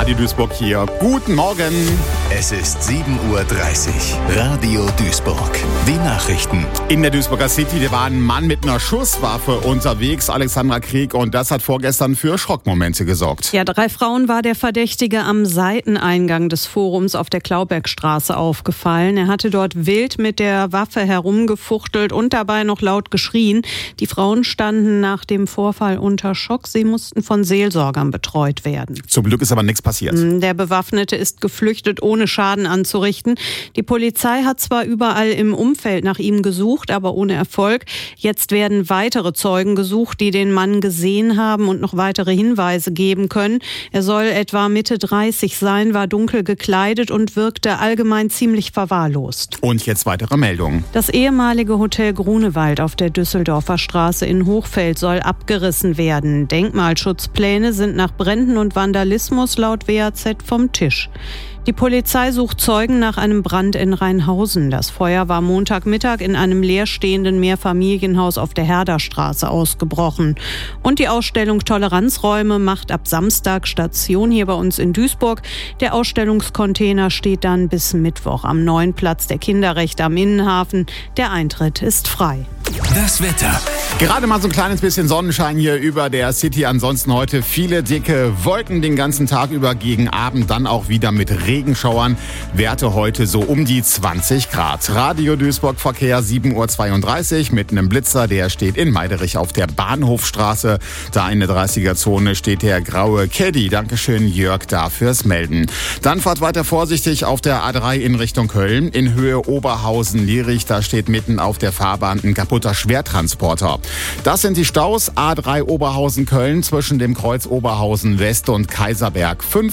Radio Duisburg hier. Guten Morgen. Es ist 7.30 Uhr. Radio Duisburg. Die Nachrichten. In der Duisburger City, da war ein Mann mit einer Schusswaffe unterwegs, Alexandra Krieg, und das hat vorgestern für Schockmomente gesorgt. Ja, 3 Frauen war der Verdächtige am Seiteneingang des Forums auf der Klaubergstraße aufgefallen. Er hatte dort wild mit der Waffe herumgefuchtelt und dabei noch laut geschrien. Die Frauen standen nach dem Vorfall unter Schock. Sie mussten von Seelsorgern betreut werden. Zum Glück ist aber nichts passiert. Der Bewaffnete ist geflüchtet, ohne Schaden anzurichten. Die Polizei hat zwar überall im Umfeld nach ihm gesucht, aber ohne Erfolg. Jetzt werden weitere Zeugen gesucht, die den Mann gesehen haben und noch weitere Hinweise geben können. Er soll etwa Mitte 30 sein, war dunkel gekleidet und wirkte allgemein ziemlich verwahrlost. Und jetzt weitere Meldungen. Das ehemalige Hotel Grunewald auf der Düsseldorfer Straße in Hochfeld soll abgerissen werden. Denkmalschutzpläne sind nach Bränden und Vandalismus laut WAZ vom Tisch. Die Polizei sucht Zeugen nach einem Brand in Rheinhausen. Das Feuer war Montagmittag in einem leerstehenden Mehrfamilienhaus auf der Herderstraße ausgebrochen. Und die Ausstellung Toleranzräume macht ab Samstag Station hier bei uns in Duisburg. Der Ausstellungscontainer steht dann bis Mittwoch am neuen Platz der Kinderrechte am Innenhafen. Der Eintritt ist frei. Das Wetter. Gerade mal so ein kleines bisschen Sonnenschein hier über der City. Ansonsten heute viele dicke Wolken den ganzen Tag über, gegen Abend dann auch wieder mit Regenschauern. Werte heute so um die 20 Grad. Radio Duisburg Verkehr 7.32 Uhr mit einem Blitzer. Der steht in Meiderich auf der Bahnhofstraße. Da in der 30er-Zone steht der graue Caddy. Dankeschön, Jörg, da fürs Melden. Dann fahrt weiter vorsichtig auf der A3 in Richtung Köln. In Höhe Oberhausen-Lierich, da steht mitten auf der Fahrbahn ein kaputter Schwertransporter. Das sind die Staus. A3 Oberhausen-Köln zwischen dem Kreuz Oberhausen West und Kaiserberg.